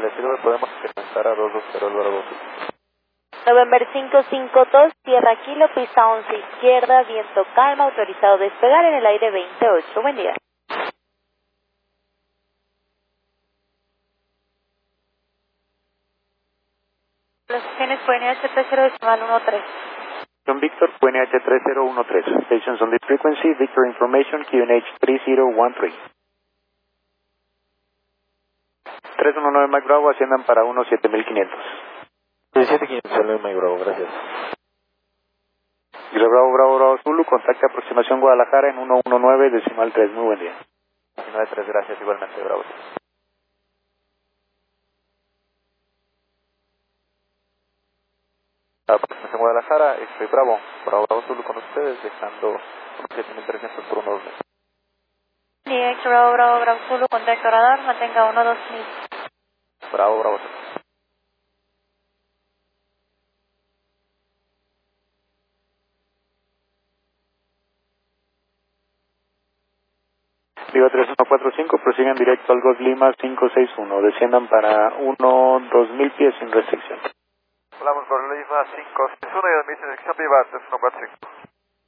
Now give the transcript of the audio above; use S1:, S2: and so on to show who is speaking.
S1: le sirve, podemos incrementar a 220 Álvaro 12.
S2: November 552, Sierra Kilo, pista 11 izquierda, viento calma, autorizado despegar en el aire 28. Buen día. Los genes pueden HP 0.13.
S1: John Victor, QNH 3013. Stations on the frequency, Victor Information, QNH 3013. 319 Mike Bravo, asciendan para 17500.
S3: 17500, salve Mike Bravo, gracias.
S1: Y Bravo, Bravo, Bravo Zulu, contacta aproximación Guadalajara en 119.3. Muy buen día. 93, gracias, igualmente, Bravo. Aproximación Guadalajara, estoy Bravo, Bravo, Bravo Zulu con ustedes, dejando 7300 por 120.
S2: DX Bravo, Bravo, Bravo Zulu, contacto radar, mantenga 12000.
S1: Bravo, Bravo Zulu. Viva 3145, prosigan directo al Golf Lima 561, desciendan para 2000 pies sin restricción.
S4: Hablamos por Lima 561 y admiten el Viva 3145.